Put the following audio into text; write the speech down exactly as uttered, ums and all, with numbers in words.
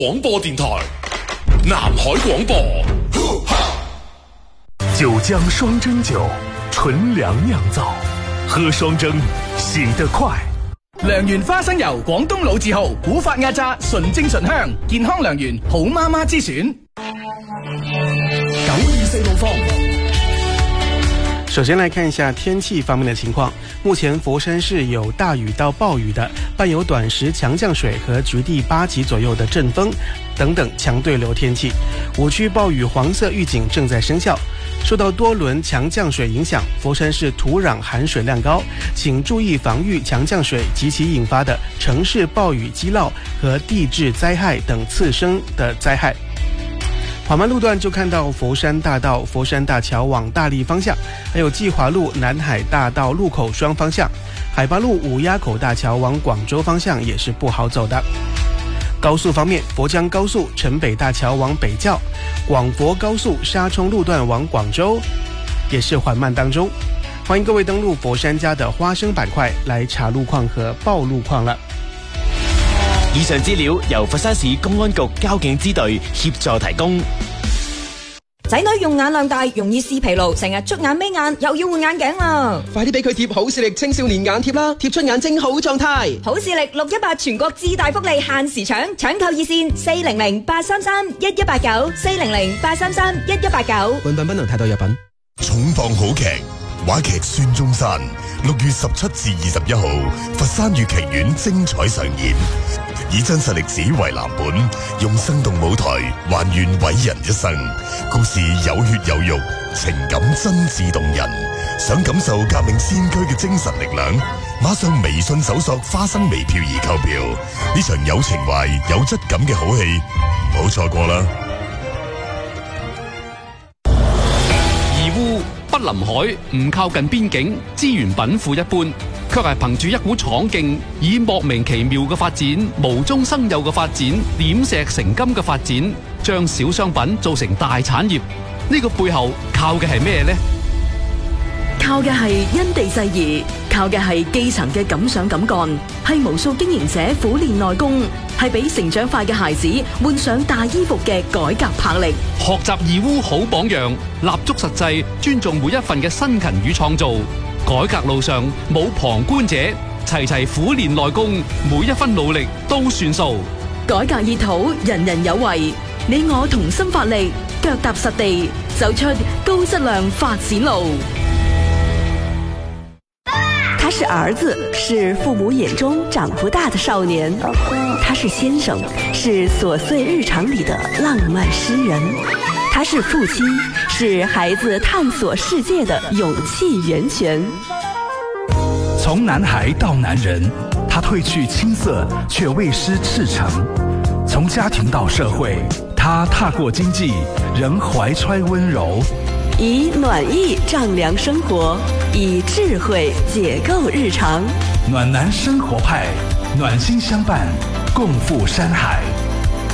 廣播電台南海廣播， 九江雙蒸酒，純糧釀造，喝雙蒸醒得快。 良緣花生油，廣東老字號，古法壓榨，純正純香，健康良緣，好媽媽之選。九二四路況。 首先来看一下天气方面的情况。目前佛山市有大雨到暴雨的，伴有短时强降水和局地八级左右的阵风等等强对流天气。五区暴雨黄色预警正在生效。受到多轮强降水影响，佛山市土壤含水量高，请注意防御强降水及其引发的城市暴雨积涝和地质灾害等次生的灾害。缓慢路段就看到佛山大道佛山大桥往大荔方向，还有济华路南海大道路口双方向，海拔路五鸭口大桥往广州方向也是不好走的。高速方面，佛江高速城北大桥往北滘，广佛高速沙冲路段往广州也是缓慢当中。欢迎各位登录佛山家的花生板塊來查路況和報路況啦。 以上資料由佛山市公安局交警支隊協助提供。 仔女用眼量大，容易視疲勞，成日捽眼眯眼，又要換眼鏡啦！ 快啲俾佢貼好視力青少年眼貼啦，貼出眼睛好狀態。 好視力六一八全國至大福利限時搶，搶購熱線四零零八三三一一八九四零零八三三一一八九。 本品不能太多藥品。 重磅好劇，話劇《孫中山》，六月十七至二十一號，佛山粵劇院精彩上演。以真實歷史為藍本，用生動舞台還原偉人一生，故事有血有肉，情感真摯動人。想感受革命先驅嘅精神力量，馬上微信搜索花生微票而購票。呢場有情懷有質感嘅好戲，唔好錯過啦！ 義烏不臨海，唔靠近邊境，資源稟賦一般，卻係憑住一股闖勁，以莫名其妙嘅發展、無中生有嘅發展、點石成金嘅發展，將小商品做成大產業。呢個背後靠嘅係咩呢？ 靠嘅係因地制宜，靠嘅係基層嘅敢想敢幹，係無數經營者苦練內功，係俾成長快嘅孩子換上大衣服嘅改革魄力。 學習義烏好榜樣，立足實際，尊重每一份嘅辛勤與創造。改革路上冇旁觀者，齊齊苦練內功，每一分努力都算數。 改革熱土，人人有為，你我同心發力，腳踏實地，走出高質量發展路。 他是兒子，是父母眼中長不大的少年；他是先生，是瑣碎日常裏的浪漫詩人；他是父親，是孩子探索世界的勇氣源泉。 從男孩到男人，他褪去青澀，卻未失赤誠；從家庭到社會，他踏過經濟，仍懷揣溫柔。 以暖意丈量生活，以智慧解構日常。 暖男生活派，暖心相伴，共赴山海。